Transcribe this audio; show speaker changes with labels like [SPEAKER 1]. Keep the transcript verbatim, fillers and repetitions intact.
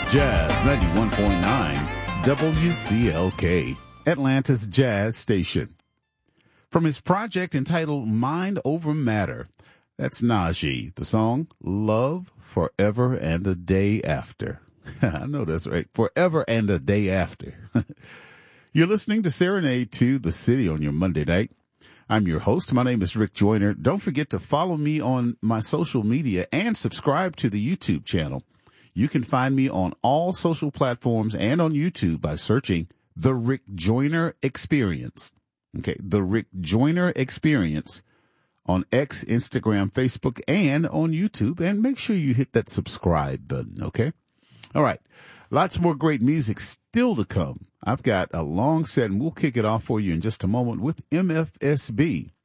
[SPEAKER 1] Jazz ninety-one point nine W C L K, Atlanta's jazz station. From his project entitled Mind Over Matter, that's Najee. The song, Love Forever and a Day After. I know that's right. Forever and a Day After. You're listening to Serenade to the City on your Monday night. I'm your host. My name is Rick Joyner. Don't forget to follow me on my social media and subscribe to the YouTube channel. You can find me on all social platforms and on YouTube by searching The Rick Joyner Experience. Okay, The Rick Joyner Experience on X, Instagram, Facebook, and on YouTube. And make sure you hit that subscribe button, okay? All right, lots more great music still to come. I've got a long set, and we'll kick it off for you in just a moment with M F S B.